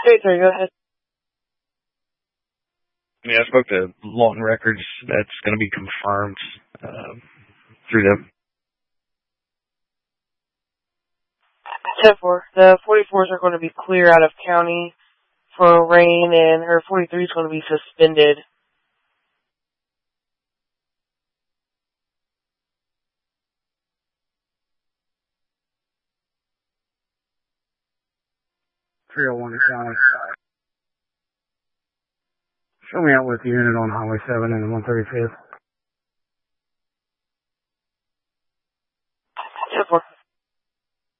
Okay, sorry, go ahead. Yeah, I spoke to Lawton Records. That's going to be confirmed through them. 10-4. The 44s are going to be clear out of county for rain, and her 43 is going to be suspended. Show me out with the unit on Highway 7 and the 135th.